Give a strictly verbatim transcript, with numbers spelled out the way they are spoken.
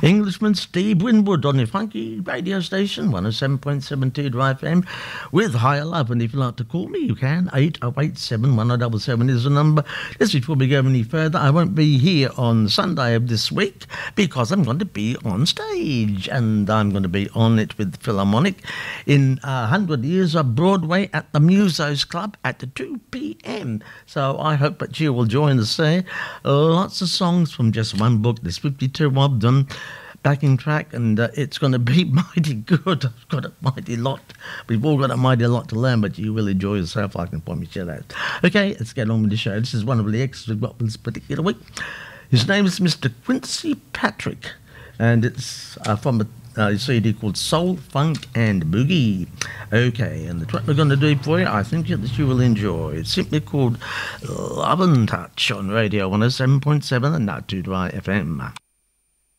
Englishman Steve Winwood on your funky radio station, one oh seven point seven Two Drive F M, with Higher Love. And if you'd like to call me, you can. eight oh eight seven, one oh seven seven is the number. Just before we go any further, I won't be here on Sunday of this week because I'm going to be on stage, and I'm going to be on it with the Philharmonic in uh, one hundred years of Broadway at the Musos Club at two p.m. So I hope that you will join us there. Lots of songs from just one book. There's fifty-two of them, backing track, and uh, it's going to be mighty good. I've got a mighty lot. We've all got a mighty lot to learn, but you will enjoy yourself, I can promise you that. Okay, let's get on with the show. This is one of the extras we've got for this particular week. His name is Mister Quincy Patrick, and it's uh, from a uh, C D called Soul, Funk and Boogie. Okay, and the track we're going to do for you, I think that you will enjoy. It's simply called Love and Touch on Radio one oh seven point seven and Two Drive F M.